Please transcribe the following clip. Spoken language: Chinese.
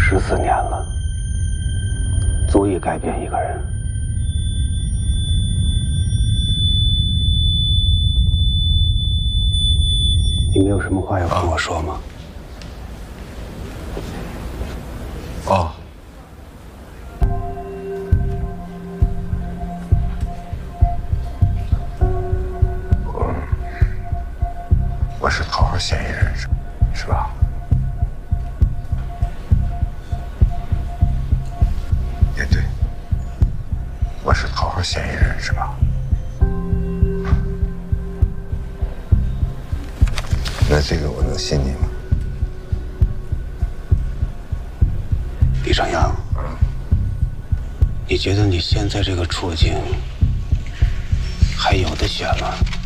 14年了，足以改变一个人。你没有什么话要跟我说吗？ 哦。我是头号嫌疑人，是吧？也对，我是头号嫌疑人，是吧？那这个我能信你吗？ 李长阳，你觉得你现在这个处境还有的选吗？